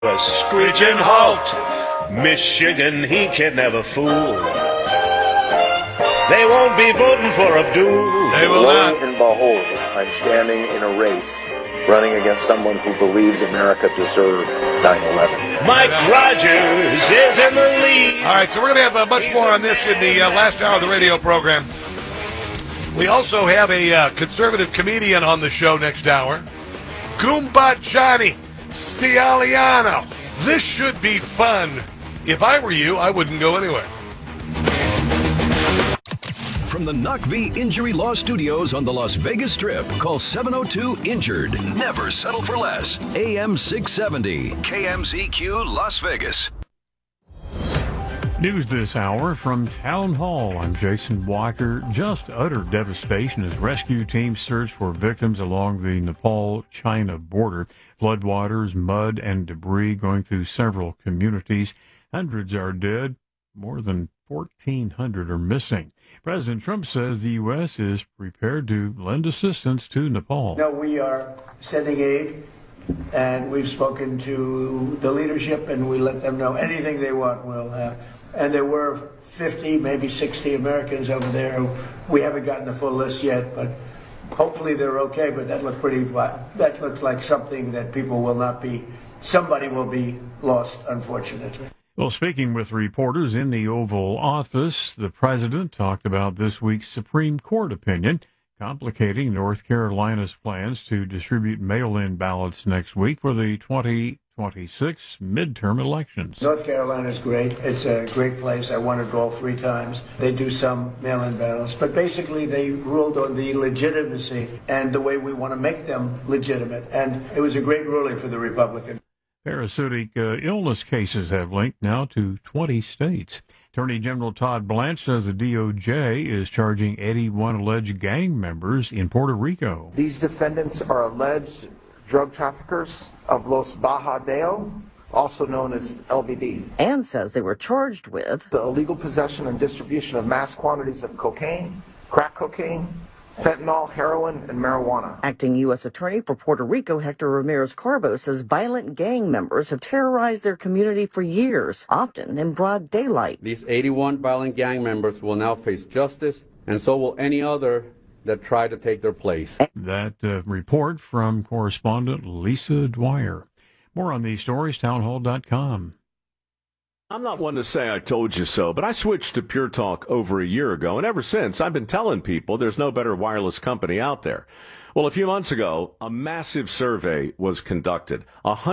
A screeching halt. Michigan, he can never fool. They won't be voting for Abdul. They will not. And behold, I'm standing in a race, running against someone who believes America deserved 9/11. Mike Rogers is in the lead. All right, so we're going to have much more on this in the last hour of the radio program. We also have a conservative comedian on the show next hour. Goomba Johnny Cialiano. This should be fun. If I were you, I wouldn't go anywhere. From the Knock V Injury Law Studios on the Las Vegas Strip, call 702-INJURED. Never settle for less. AM 670, KMZQ Las Vegas. News this hour from Town Hall. I'm Jason Walker. Just utter devastation as rescue teams search for victims along the Nepal-China border. Floodwaters, mud, and debris going through several communities. Hundreds are dead. More than 1,400 are missing. President Trump says the U.S. is prepared to lend assistance to Nepal. No, we are sending aid, and we've spoken to the leadership, and we let them know anything they want we'll have. And there were 50, maybe 60 Americans over there. We haven't gotten the full list yet, but hopefully they're okay. But that looked that looked like something that people will not be, somebody will be lost, unfortunately. Well, speaking with reporters in the Oval Office, the president talked about this week's Supreme Court opinion complicating North Carolina's plans to distribute mail-in ballots next week for the 2026 midterm elections. North Carolina's great. It's a great place. I wanted to go all 3 times. They do some mail-in ballots, but basically they ruled on the legitimacy and the way we want to make them legitimate. And it was a great ruling for the Republicans. Parasitic illness cases have linked now to 20 states. Attorney General Todd Blanche says the DOJ is charging 81 alleged gang members in Puerto Rico. These defendants are alleged drug traffickers of Los Bajadeo, also known as LBD. And says they were charged with the illegal possession and distribution of mass quantities of cocaine, crack cocaine, fentanyl, heroin, and marijuana. Acting U.S. Attorney for Puerto Rico, Hector Ramirez-Carbo, says violent gang members have terrorized their community for years, often in broad daylight. These 81 violent gang members will now face justice, and so will any other that try to take their place. That report from correspondent Lisa Dwyer. More on these stories, townhall.com. I'm not one to say I told you so, but I switched to Pure Talk over a year ago, and ever since I've been telling people there's no better wireless company out there. Well, a few months ago, a massive survey was conducted.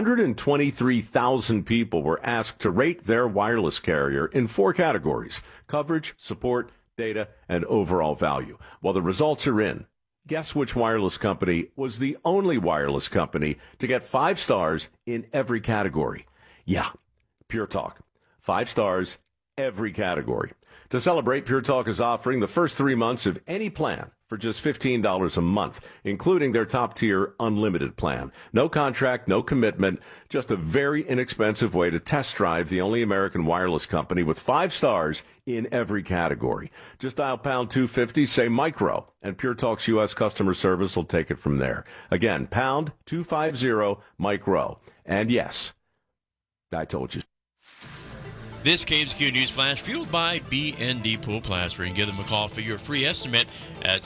123,000 people were asked to rate their wireless carrier in 4 categories: coverage, support, data, and overall value. Well, the results are in. Guess which wireless company was the only wireless company to get 5 stars in every category? Yeah, Pure Talk. 5 stars, every category. To celebrate, Pure Talk is offering the first 3 months of any plan for just $15 a month, including their top-tier unlimited plan. No contract, no commitment, just a very inexpensive way to test drive the only American wireless company with 5 stars in every category. Just dial pound 250, say micro, and Pure Talk's U.S. customer service will take it from there. Again, pound 250 micro. And yes, I told you. This KMZQ News Flash fueled by BND Pool Plastering. Give them a call for your free estimate at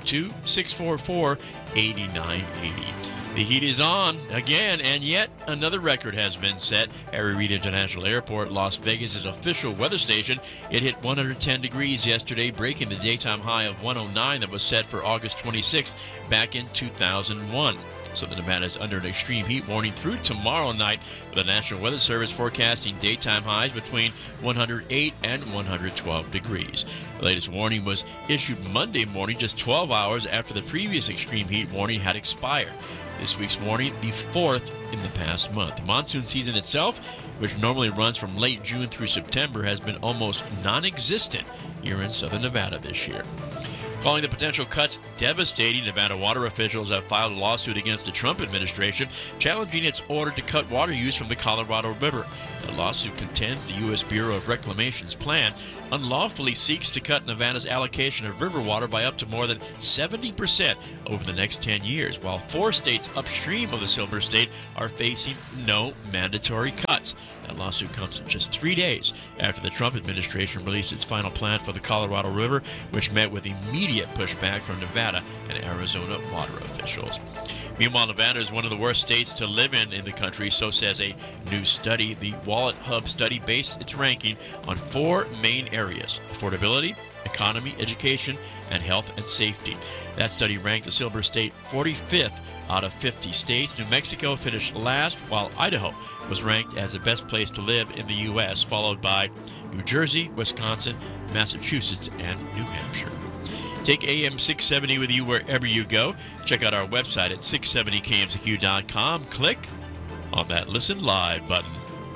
702-644-8980. The heat is on again, and yet another record has been set. Harry Reid International Airport, Las Vegas' official weather station. It hit 110 degrees yesterday, breaking the daytime high of 109 that was set for August 26th back in 2001. Southern Nevada is under an extreme heat warning through tomorrow night, with the National Weather Service forecasting daytime highs between 108 and 112 degrees. The latest warning was issued Monday morning, just 12 hours after the previous extreme heat warning had expired. This week's warning, the 4th in the past month. The monsoon season itself, which normally runs from late June through September, has been almost non-existent here in Southern Nevada this year. Calling the potential cuts devastating, Nevada water officials have filed a lawsuit against the Trump administration, challenging its order to cut water use from the Colorado River. The lawsuit contends the U.S. Bureau of Reclamation's plan unlawfully seeks to cut Nevada's allocation of river water by up to more than 70%, over the next 10 years, while 4 states upstream of the Silver State are facing no mandatory cuts. That lawsuit comes just 3 days after the Trump administration released its final plan for the Colorado River, which met with immediate pushback from Nevada and Arizona water officials. Meanwhile, Nevada is one of the worst states to live in the country, so says a new study. The Wallet Hub study based its ranking on 4 main areas: affordability, economy, education, and health and safety. That study ranked the Silver State 45th out of 50 states. New Mexico finished last, while Idaho was ranked as the best place to live in the U.S., followed by New Jersey, Wisconsin, Massachusetts, and New Hampshire. Take AM 670 with you wherever you go. Check out our website at 670kmzq.com. Click on that Listen Live button.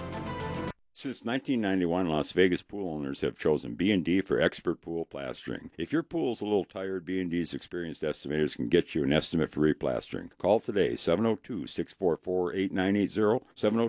Since 1991, Las Vegas pool owners have chosen B&D for expert pool plastering. If your pool's a little tired, B&D's experienced estimators can get you an estimate for replastering. Call today, 702-644-8980,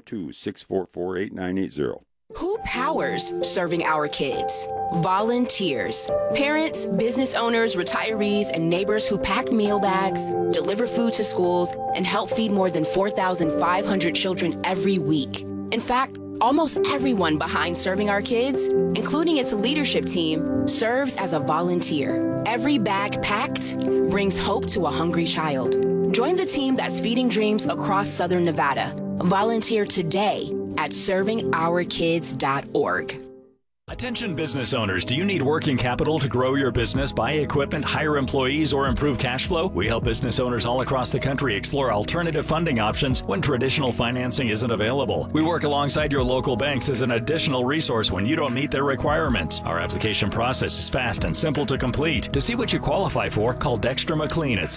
702-644-8980. Who powers serving our kids? Volunteers. Parents, business owners, retirees, and neighbors who pack meal bags, deliver food to schools, and help feed more than 4,500 children every week. In fact, almost everyone behind Serving Our Kids, including its leadership team, serves as a volunteer. Every bag packed brings hope to a hungry child. Join the team that's feeding dreams across Southern Nevada. Volunteer today at ServingOurKids.org. Attention business owners, do you need working capital to grow your business, buy equipment, hire employees, or improve cash flow? We help business owners all across the country explore alternative funding options when traditional financing isn't available. We work alongside your local banks as an additional resource when you don't meet their requirements. Our application process is fast and simple to complete. To see what you qualify for, call Dexter McLean at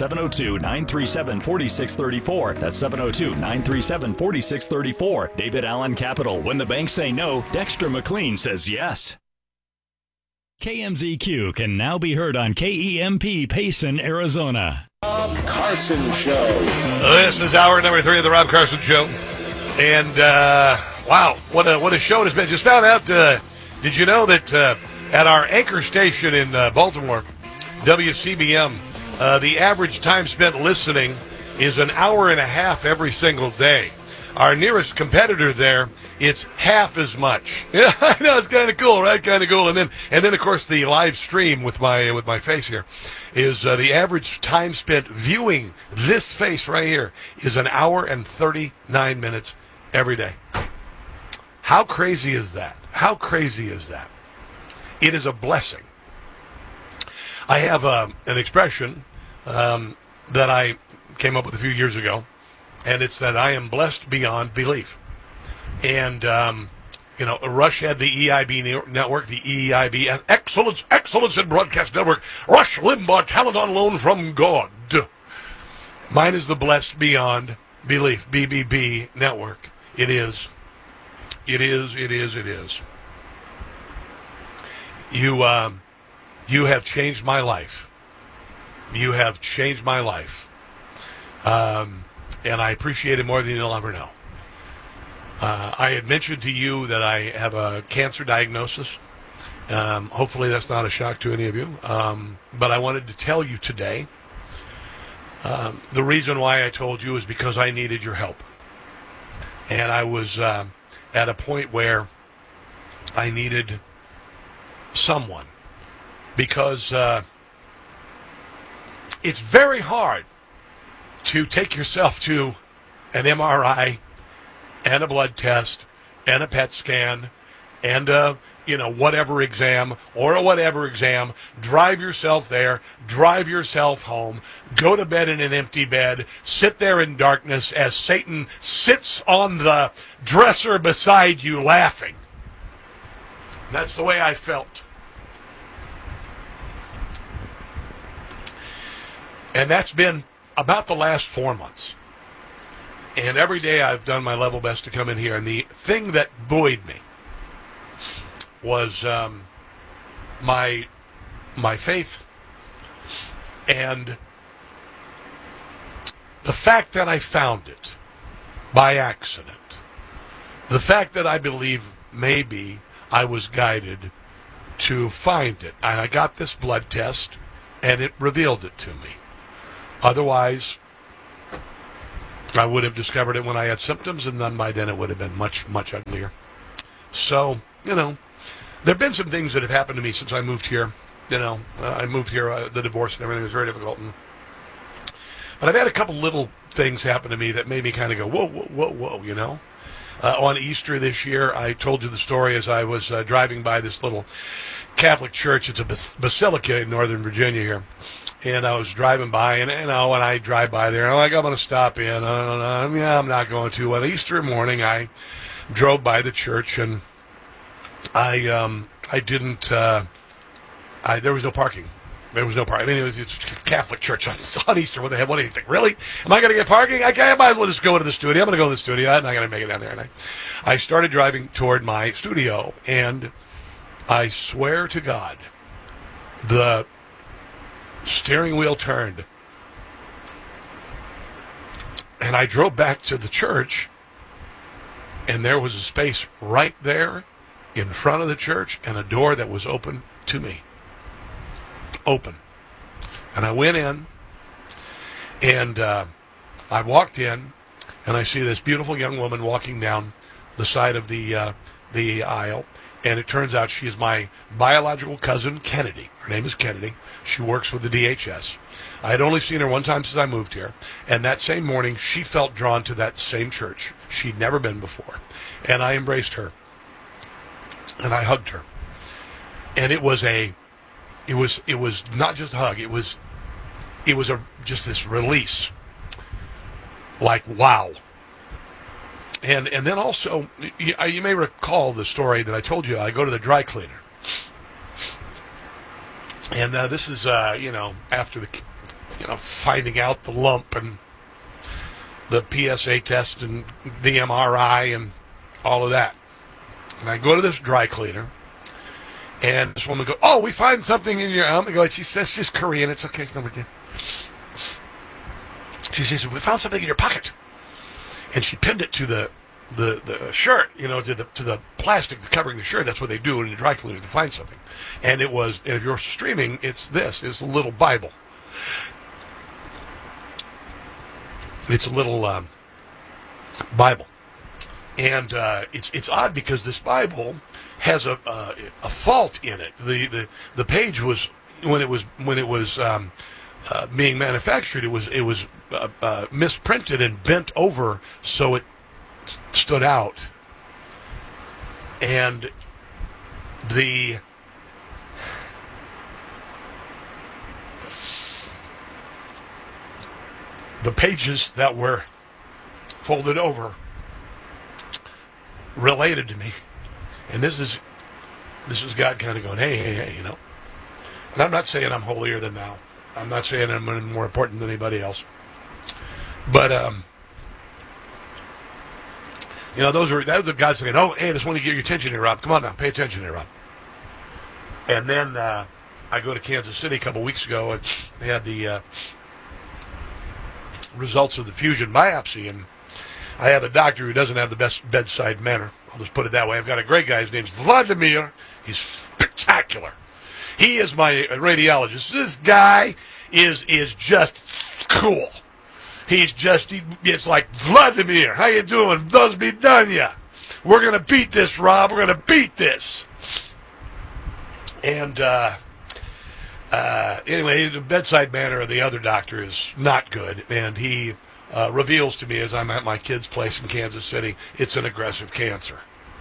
702-937-4634. That's 702-937-4634. David Allen Capital. When the banks say no, Dexter McLean says yes. KMZQ can now be heard on KEMP Payson, Arizona. Rob Carson Show. This is hour number 3 of the Rob Carson Show. And, wow, what a show it has been. Just found out, did you know that at our anchor station in Baltimore, WCBM, the average time spent listening is an hour and a half every single day. Our nearest competitor there, it's half as much. Yeah, I know, it's kind of cool, right? Kind of cool. And then, of course, the live stream with my face here is the average time spent viewing this face right here is an hour and 39 minutes every day. How crazy is that? How crazy is that? It is a blessing. I have an expression that I came up with a few years ago, and it's that I am blessed beyond belief. And, Rush had the EIB network, the EIB, Excellence in Broadcast Network, Rush Limbaugh, talent on loan from God. Mine is the blessed beyond belief, BBB network. It is. You have changed my life. You have changed my life. And I appreciate it more than you'll ever know. I had mentioned to you that I have a cancer diagnosis. Hopefully that's not a shock to any of you. But I wanted to tell you today, the reason why I told you is because I needed your help. And I was at a point where I needed someone. Because it's very hard to take yourself to an MRI and a blood test and a PET scan and whatever exam, drive yourself there, drive yourself home, go to bed in an empty bed, sit there in darkness as Satan sits on the dresser beside you laughing. That's the way I felt. And that's been about the last 4 months. And every day I've done my level best to come in here. And the thing that buoyed me was my faith and the fact that I found it by accident. The fact that I believe maybe I was guided to find it. And I got this blood test and it revealed it to me. Otherwise, I would have discovered it when I had symptoms, and then by then it would have been much, much uglier. So, there have been some things that have happened to me since I moved here. I moved here, the divorce and everything was very difficult. But I've had a couple little things happen to me that made me kind of go, whoa, whoa, whoa, whoa, on Easter this year, I told you the story as I was driving by this little Catholic church. It's a basilica in Northern Virginia here. And I was driving by, and when I drive by there, I'm going to stop in. I'm not going to. Well, Easter morning, I drove by the church, and I didn't. There was no parking. There was no parking. I mean, it's a Catholic church on Easter. What the hell? What do you think? Really? Am I going to get parking? I might as well just go to the studio. I'm going to go to the studio. I'm not going to make it down there. And I started driving toward my studio, and I swear to God, the steering wheel turned, and I drove back to the church, and there was a space right there in front of the church and a door that was open to me. Open. And I went in, and I walked in, and I see this beautiful young woman walking down the side of the aisle, and it turns out she is my biological cousin, Kennedy. Her name is Kennedy. She works with the DHS. I had only seen her one time since I moved here, and that same morning she felt drawn to that same church. She'd never been before, and I embraced her, and I hugged her, and it was not just a hug. It was just this release, like wow. And then also, you may recall the story that I told you. I go to the dry cleaner. And this is, after the, finding out the lump and the PSA test and the MRI and all of that. And I go to this dry cleaner, and this woman goes, "Oh, we find something in your arm." I go, she says she's Korean. It's okay. It's no big deal. She says, "We found something in your pocket." And she pinned it to the shirt, to the plastic covering the shirt. That's what they do in the dry cleaners to find something. And it was, and if you're streaming, it's a little Bible. It's a little Bible. And it's odd because this Bible has a fault in it. The page was when it was being manufactured, it was misprinted and bent over so it stood out, and the pages that were folded over related to me, and this is God kind of going, hey, And I'm not saying I'm holier than thou. I'm not saying I'm more important than anybody else. But, those are guys saying, "Oh, hey, I just want to get your attention here, Rob. Come on now, pay attention here, Rob." And then I go to Kansas City a couple weeks ago, and they had the results of the fusion biopsy, and I have a doctor who doesn't have the best bedside manner. I'll just put it that way. I've got a great guy. His name's Vladimir. He's spectacular. He is my radiologist. This guy is just cool. It's like, "Vladimir, how you doing? Those be done ya. We're going to beat this, Rob. We're going to beat this." And anyway, the bedside manner of the other doctor is not good. And he reveals to me as I'm at my kid's place in Kansas City, it's an aggressive cancer.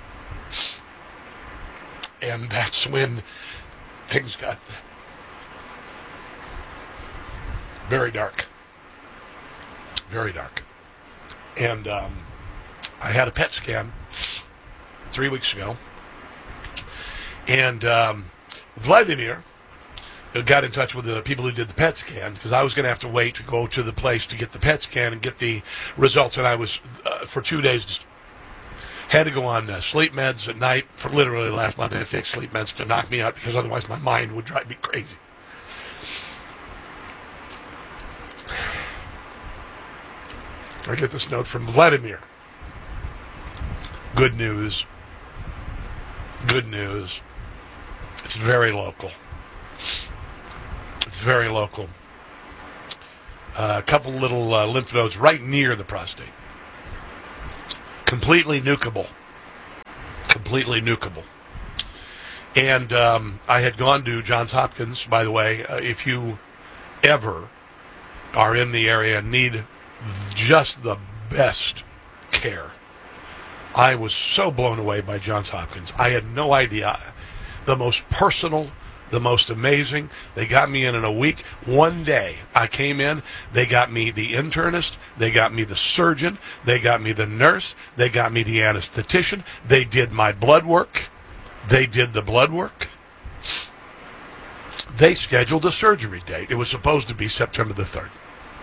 And that's when things got very dark. Very dark. And I had a PET scan 3 weeks ago. And Vladimir got in touch with the people who did the PET scan, because I was going to have to wait to go to the place to get the PET scan and get the results. And I was, for 2 days, just had to go on sleep meds at night. For literally last month, I had to take sleep meds to knock me out, because otherwise my mind would drive me crazy. I get this note from Vladimir. Good news. Good news. It's very local. It's very local. a couple little lymph nodes right near the prostate. Completely nukable. Completely nukable. And I had gone to Johns Hopkins, by the way. If you ever are in the area and need just the best care, I was so blown away by Johns Hopkins. I had no idea. The most personal, the most amazing. They got me in a week. One day I came in, they got me the internist, they got me the surgeon, they got me the nurse, they got me the anesthetician, they did my blood work. They did the blood work. They scheduled a surgery date. It was supposed to be September the 3rd.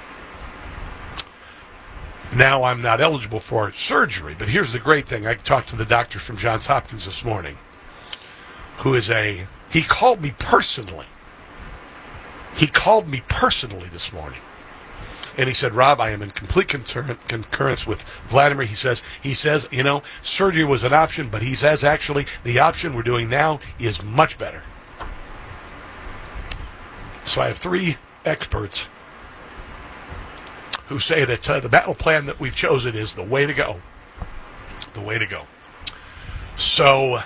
Now I'm not eligible for surgery, but here's the great thing. I talked to the doctor from Johns Hopkins this morning, who is he called me personally. He called me personally this morning. And he said, Rob, I am in complete concurrence with Vladimir. He says, surgery was an option, but he says actually the option we're doing now is much better. So I have 3 experts who say that the battle plan that we've chosen is the way to go. The way to go. So,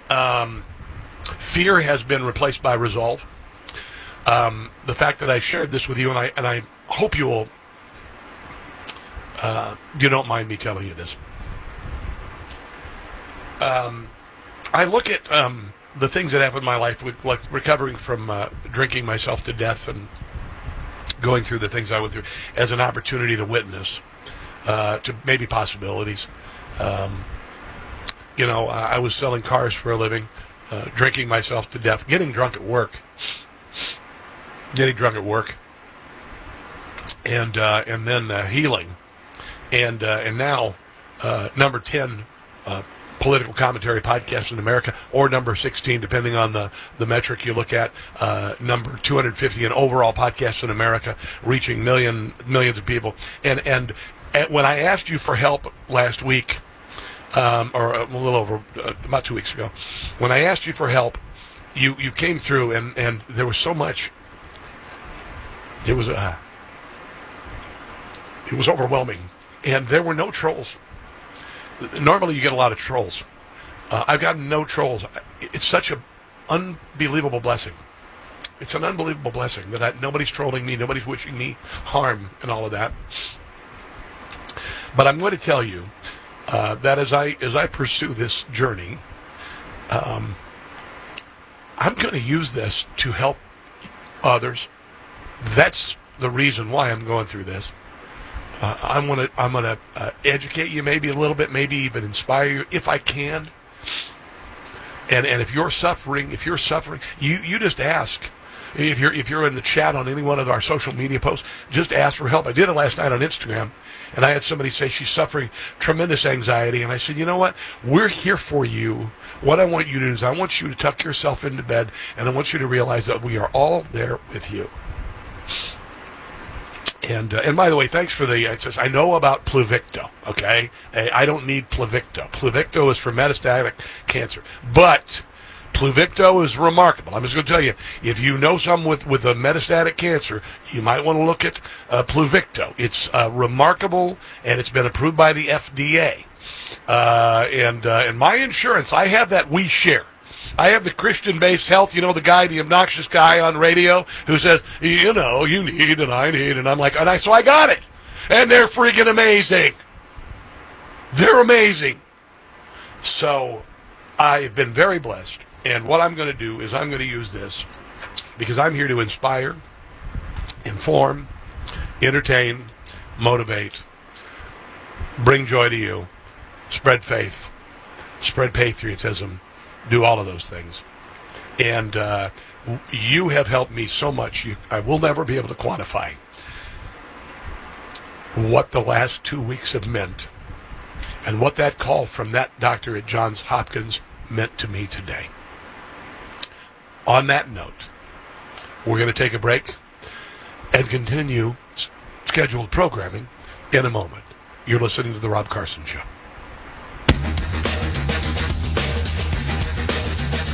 fear has been replaced by resolve. The fact that I shared this with you, and I hope you will, you don't mind me telling you this. I look at the things that happened in my life, like recovering from drinking myself to death and going through the things I went through, as an opportunity to witness to maybe possibilities. I was selling cars for a living, drinking myself to death, getting drunk at work. And then healing, and now number 10 political commentary podcast in America, or number 16, depending on the metric you look at, number 250 in overall podcasts in America, reaching millions of people. And when I asked you for help last week, or a little over about 2 weeks ago, when I asked you for help, you came through, and there was so much. It was overwhelming, and there were no trolls. Normally you get a lot of trolls. I've gotten no trolls. It's such an unbelievable blessing. It's an unbelievable blessing that nobody's trolling me, nobody's wishing me harm and all of that. But I'm going to tell you that as I pursue this journey, I'm going to use this to help others. That's the reason why I'm going through this. I'm gonna educate you maybe a little bit, maybe even inspire you if I can. And if you're suffering, you just ask. If you're in the chat on any one of our social media posts, just ask for help. I did it last night on Instagram, and I had somebody say she's suffering tremendous anxiety, and I said, you know what? We're here for you. What I want you to do is I want you to tuck yourself into bed, and I want you to realize that we are all there with you. And by the way, thanks for it says, I know about Pluvicto, okay? I don't need Pluvicto. Pluvicto is for metastatic cancer. But Pluvicto is remarkable. I'm just going to tell you, if you know someone with a metastatic cancer, you might want to look at Pluvicto. It's remarkable, and it's been approved by the FDA. And my insurance, I have that We Share. I have the Christian-based health, the guy, the obnoxious guy on radio who says, you need and I need, and I'm like, so I got it. And they're freaking amazing. They're amazing. So I've been very blessed. And what I'm going to do is I'm going to use this because I'm here to inspire, inform, entertain, motivate, bring joy to you, spread faith, spread patriotism, do all of those things. And you have helped me so much. I will never be able to quantify what the last 2 weeks have meant and what that call from that doctor at Johns Hopkins meant to me today. On that note, we're going to take a break and continue scheduled programming in a moment. You're listening to The Rob Carson Show.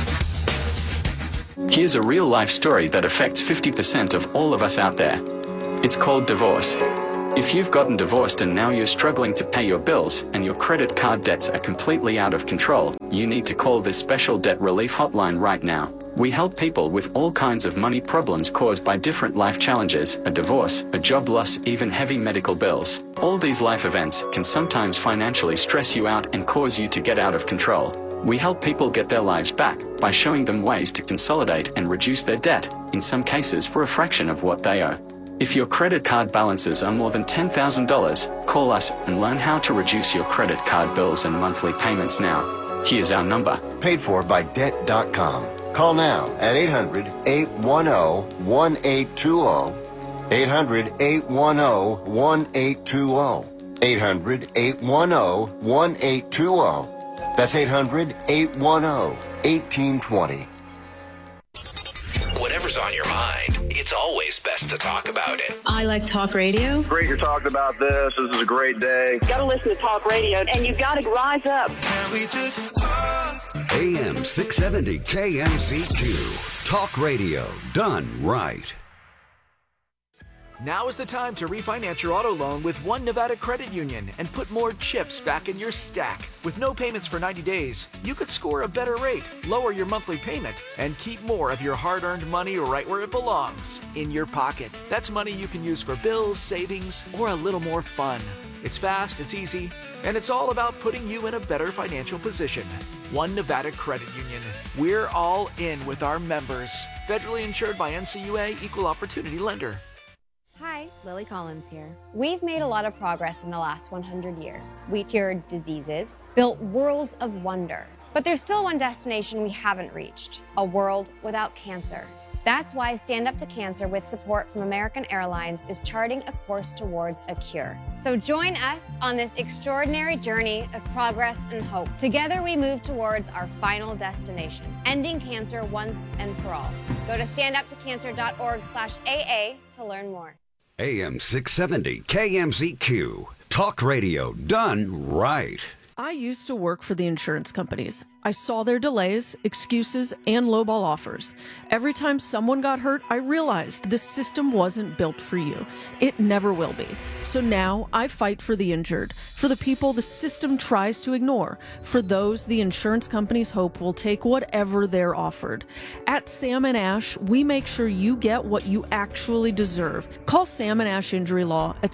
Here's a real-life story that affects 50% of all of us out there. It's called divorce. If you've gotten divorced and now you're struggling to pay your bills and your credit card debts are completely out of control, you need to call this special debt relief hotline right now. We help people with all kinds of money problems caused by different life challenges, a divorce, a job loss, even heavy medical bills. All these life events can sometimes financially stress you out and cause you to get out of control. We help people get their lives back by showing them ways to consolidate and reduce their debt, in some cases for a fraction of what they owe. If your credit card balances are more than $10,000, call us and learn how to reduce your credit card bills and monthly payments now. Here's our number. Paid for by Debt.com. Call now at 800-810-1820. 800-810-1820. 800-810-1820. That's 800-810-1820. Whatever's on your mind, it's always best to talk about it. I like talk radio. Great you're talking about this. This is a great day. Got to listen to talk radio, and you got to rise up. AM 670 KMZQ. Talk radio done right. Now is the time to refinance your auto loan with One Nevada Credit Union and put more chips back in your stack. With no payments for 90 days, you could score a better rate, lower your monthly payment, and keep more of your hard-earned money right where it belongs, in your pocket. That's money you can use for bills, savings, or a little more fun. It's fast, it's easy, and it's all about putting you in a better financial position. One Nevada Credit Union. We're all in with our members. Federally insured by NCUA, Equal Opportunity Lender. Hi, Lily Collins here. We've made a lot of progress in the last 100 years. We cured diseases, built worlds of wonder. But there's still one destination we haven't reached, a world without cancer. That's why Stand Up to Cancer, with support from American Airlines, is charting a course towards a cure. So join us on this extraordinary journey of progress and hope. Together we move towards our final destination, ending cancer once and for all. Go to standuptocancer.org/AA to learn more. AM 670 KMZQ. Talk radio done right. I used to work for the insurance companies. I saw their delays, excuses, and lowball offers. Every time someone got hurt, I realized this system wasn't built for you. It never will be. So now I fight for the injured, for the people the system tries to ignore, for those the insurance companies hope will take whatever they're offered. At Sam & Ash, we make sure you get what you actually deserve. Call Sam & Ash Injury Law at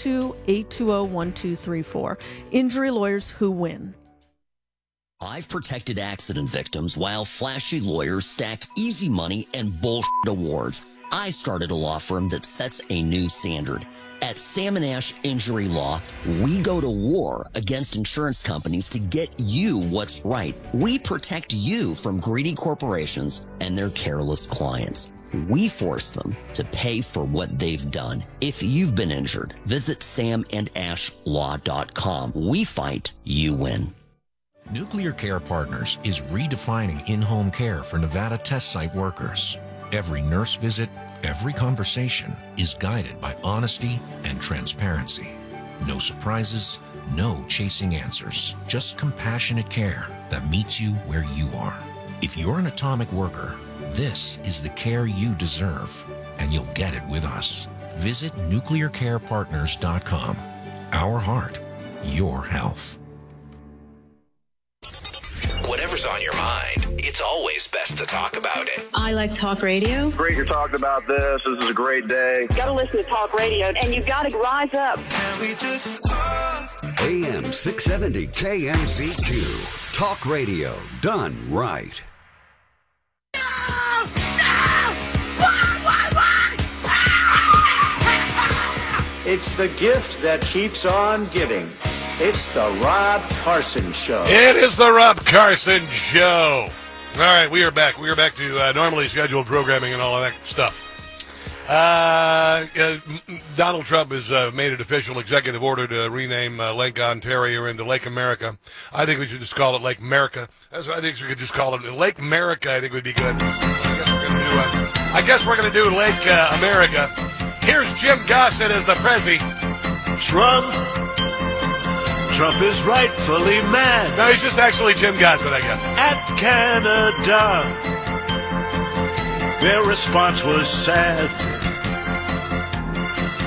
702-820-1234. Injury lawyers who win. I've protected accident victims while flashy lawyers stack easy money and bullshit awards. I started a law firm that sets a new standard. At Sam & Ash Injury Law, we go to war against insurance companies to get you what's right. We protect you from greedy corporations and their careless clients. We force them to pay for what they've done. If you've been injured, visit samandashlaw.com. We fight, you win. Nuclear Care Partners is redefining in-home care for Nevada test site workers. Every nurse visit, every conversation is guided by honesty and transparency. No surprises, no chasing answers, just compassionate care that meets you where you are. If you're an atomic worker, this is the care you deserve, and you'll get it with us. Visit nuclearcarepartners.com. Our heart, your health. Whatever's on your mind, it's always best to talk about it. I like talk radio. Great you're talking about this. This is a great day. Got to listen to talk radio, and you got to rise up. AM 670 KMZQ. Talk radio done right. It's the gift that keeps on giving. It's the Rob Carson Show. It is the Rob Carson Show. All right, we are back. We are back to normally scheduled programming and all of that stuff. Donald Trump has made an official executive order to rename Lake Ontario into Lake America. I think we should just call it Lake America. I think we could just call it Lake America. I think would be good. I guess we're going to do Lake America. Here's Jim Gossett as the Prezi. Trump is rightfully mad. No, he's just actually Jim Gossett, I guess. At Canada, their response was sad.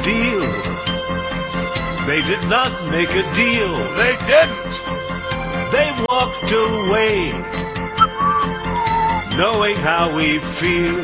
deal. They did not make a deal. They didn't. They walked away, knowing how we feel.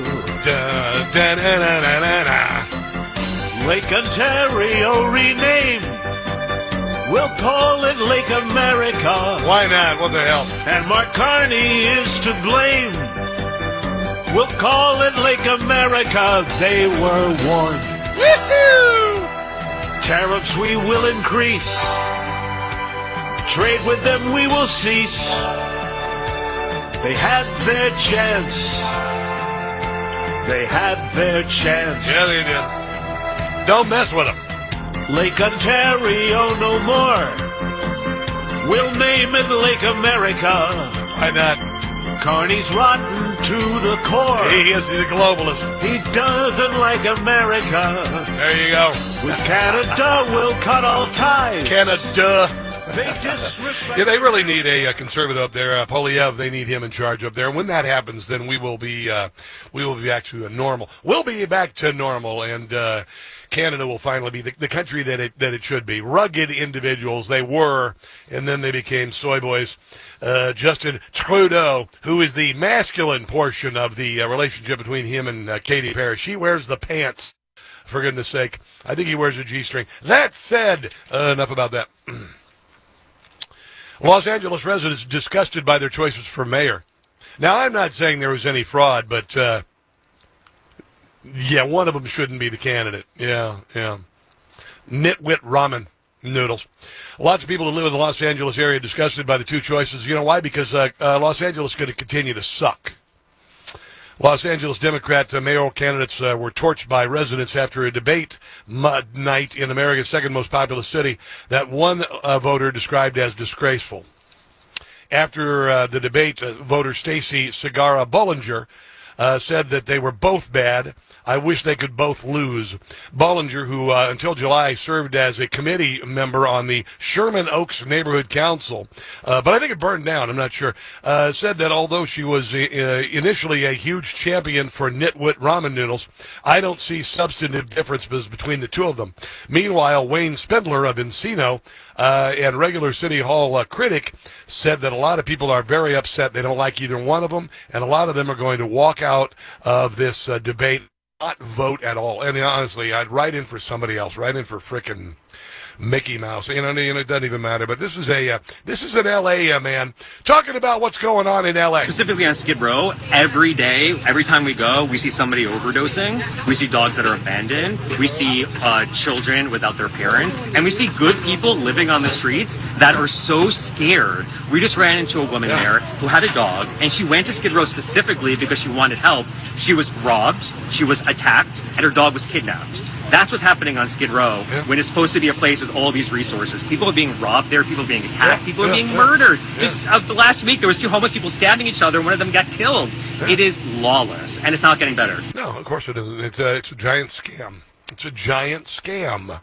Lake Ontario renamed. We'll call it Lake America. Why not? What the hell? And Mark Carney is to blame. We'll call it Lake America. They were warned. Woo-hoo! Tariffs we will increase. Trade with them we will cease. They had their chance. They had their chance. Yeah, they did. Don't mess with them. Lake Ontario no more. We'll name it Lake America. Why not? Carney's rotten to the core. He's a globalist. He doesn't like America. There you go. With Canada, we'll cut all ties. Canada. They disrespect. Yeah, they really need a conservative up there. Polyev, they need him in charge up there. And when that happens, then we will be back to normal. We'll be back to normal, and Canada will finally be the country that it should be. Rugged individuals they were, and then they became soy boys. Justin Trudeau, who is the masculine portion of the relationship between him and Katy Perry, she wears the pants. For goodness sake, I think he wears a G-string. That said, enough about that. Los Angeles residents disgusted by their choices for mayor. Now, I'm not saying there was any fraud, but, yeah, one of them shouldn't be the candidate. Yeah. Nitwit ramen noodles. Lots of people who live in the Los Angeles area disgusted by the two choices. You know why? Because Los Angeles is going to continue to suck. Los Angeles Democrat mayoral candidates were torched by residents after a debate night in America's second most populous city that one voter described as disgraceful. After the debate, voter Stacey Segarra Bollinger said that they were both bad. I wish they could both lose. Bollinger, who until July served as a committee member on the Sherman Oaks Neighborhood Council, but I think it burned down, I'm not sure, said that although she was initially a huge champion for nitwit ramen noodles, I don't see substantive differences between the two of them. Meanwhile, Wayne Spindler of Encino and regular City Hall critic said that a lot of people are very upset. They don't like either one of them, and a lot of them are going to walk out of this debate, not vote at all. And honestly, I'd write in for somebody else, write in for frickin' Mickey Mouse. You know, it doesn't even matter. But this is an L.A. Man talking about what's going on in L.A. Specifically on Skid Row, every day, every time we go, we see somebody overdosing. We see dogs that are abandoned. We see children without their parents. And we see good people living on the streets that are so scared. We just ran into a woman there who had a dog, and she went to Skid Row specifically because she wanted help. She was robbed, she was attacked, and her dog was kidnapped. That's what's happening on Skid Row when it's supposed to be a place with all these resources. People are being robbed there, people are being attacked, people are being murdered. Just last week there was two homeless people stabbing each other and one of them got killed. It is lawless, and it's not getting better. No, of course it isn't. It's a giant scam. It's a giant scam.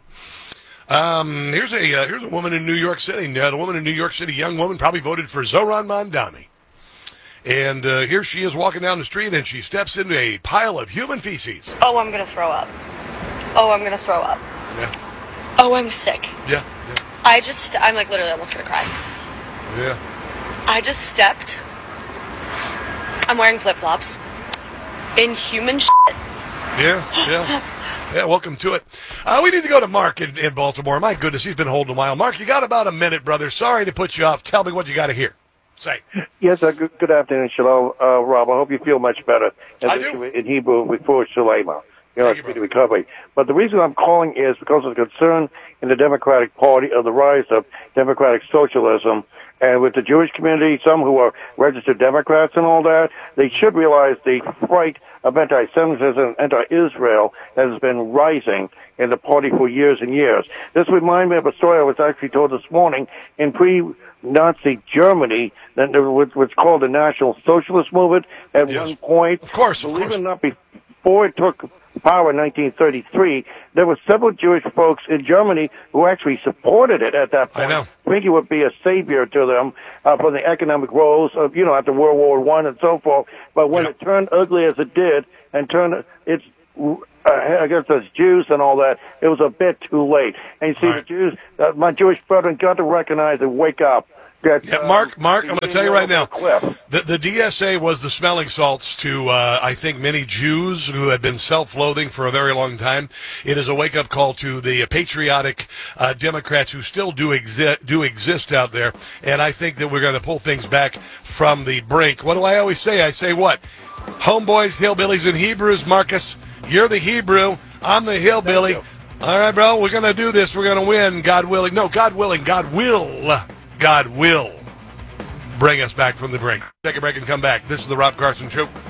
Here's a woman in New York City. The woman in New York City, young woman, probably voted for Zohran Mamdani. And here she is walking down the street, and she steps into a pile of human feces. Oh, I'm going to throw up. Oh, I'm going to throw up. Yeah. Oh, I'm sick. Yeah. I'm like literally almost going to cry. Yeah. I just stepped. I'm wearing flip-flops. In human shit. Yeah, welcome to it. We need to go to Mark in Baltimore. My goodness, he's been holding a while. Mark, you got about a minute, brother. Sorry to put you off. Tell me what you got to hear. Say. Yes, good afternoon, Shalom, Rob. I hope you feel much better. I do. In Hebrew, before Shalema. Speedy recovery. But the reason I'm calling is because of the concern in the Democratic Party of the rise of democratic socialism. And with the Jewish community, some who are registered Democrats and all that, they should realize the fright of anti-Semitism and anti-Israel that has been rising in the party for years and years. This reminds me of a story I was actually told this morning in pre-Nazi Germany, that was called the National Socialist Movement at one point. Of course. Believe it or not, before it took power in 1933, there were several Jewish folks in Germany who actually supported it at that point. I know. I think it would be a savior to them for the economic woes of, after World War I and so forth. But when it turned ugly as it did and turned its against us Jews and all that, it was a bit too late. And you see, the Jews, my Jewish brethren, got to recognize and wake up. Mark, I'm going to tell you right now, the DSA was the smelling salts to, I think, many Jews who had been self-loathing for a very long time. It is a wake-up call to the patriotic Democrats who still do exist out there, and I think that we're going to pull things back from the brink. What do I always say? I say what? Homeboys, hillbillies, and Hebrews, Marcus. You're the Hebrew. I'm the hillbilly. All right, bro, we're going to do this. We're going to win, God willing. No, God willing. God will bring us back from the brink. Take a break and come back. This is the Rob Carson Show.